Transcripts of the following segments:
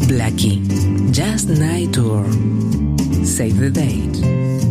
Blackie, Jazz Night Tour. Save the date.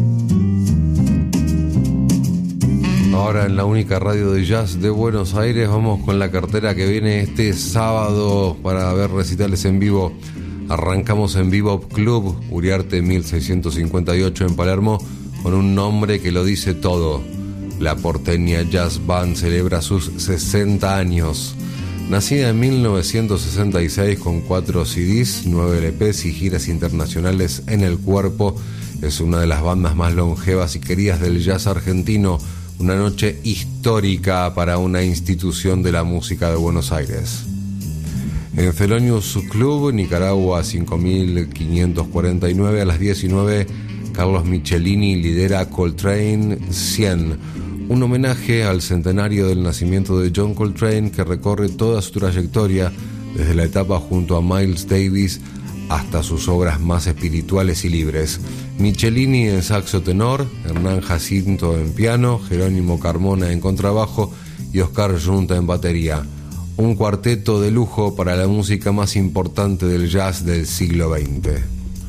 Ahora en la única radio de jazz de Buenos Aires vamos con la cartera que viene este sábado para ver recitales en vivo. Arrancamos en Bebop Club, Uriarte 1658 en Palermo, con un nombre que lo dice todo. La porteña Jazz Band celebra sus 60 años. Nacida en 1966 con 4 CDs, 9 LPs y giras internacionales en el cuerpo, es una de las bandas más longevas y queridas del jazz argentino. Una noche histórica para una institución de la música de Buenos Aires. En Thelonious Club, Nicaragua 5549 a las 19, Carlos Michelini lidera Coltrane 100. Un homenaje al centenario del nacimiento de John Coltrane que recorre toda su trayectoria, desde la etapa junto a Miles Davis hasta sus obras más espirituales y libres. Michelini en saxo tenor, Hernán Jacinto en piano, Jerónimo Carmona en contrabajo y Oscar Junta en batería. Un cuarteto de lujo para la música más importante del jazz del siglo XX.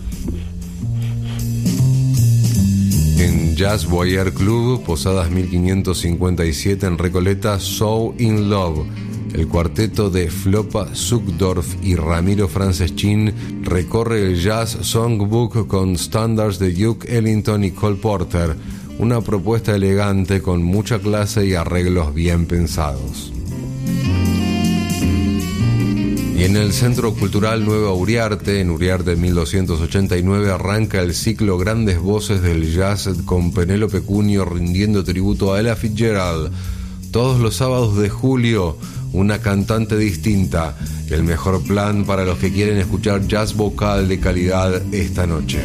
En Jazz Boyer Club, Posadas 1557 en Recoleta, So in Love. El cuarteto de Flopa Zuckdorf y Ramiro Franceschin recorre el Jazz Songbook con standards de Duke Ellington y Cole Porter. Una propuesta elegante con mucha clase y arreglos bien pensados. Y en el Centro Cultural Nueva Uriarte, en Uriarte 1289, arranca el ciclo Grandes Voces del Jazz con Penélope Cunio rindiendo tributo a Ella Fitzgerald. Todos los sábados de julio, una cantante distinta. El mejor plan para los que quieren escuchar jazz vocal de calidad esta noche.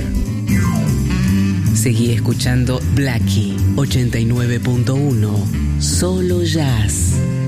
Seguí escuchando Blackie 89.1. Solo jazz.